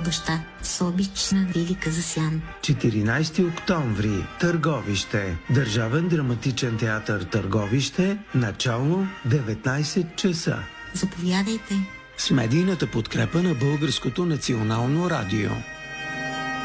баща с обична Велика Засян. 14 октомври. Търговище. Държавен драматичен театър Търговище. Начало 19 часа. Заповядайте. С медийната подкрепа на Българското национално радио.